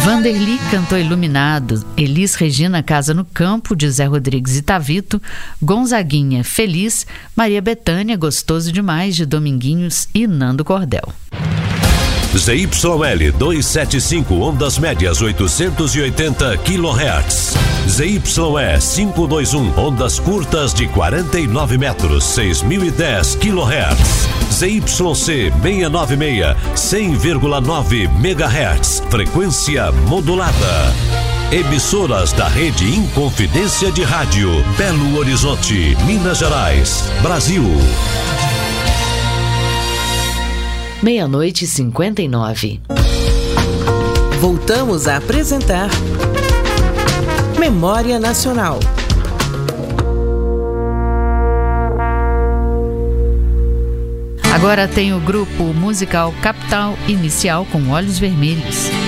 Vanderly cantou Iluminado, Elis Regina Casa no Campo, de Zé Rodrigues e Tavito, Gonzaguinha Feliz, Maria Bethânia Gostoso Demais, de Dominguinhos e Nando Cordel. ZYL 275, ondas médias 880 kHz. ZYE 521, ondas curtas de 49 metros, 6010 kHz. ZYC 696, 100,9 MHz, frequência modulada. Emissoras da Rede Inconfidência de Rádio, Belo Horizonte, Minas Gerais, Brasil. 00:59. Voltamos a apresentar Memória Nacional. Agora tem o grupo musical Capital Inicial com Olhos Vermelhos.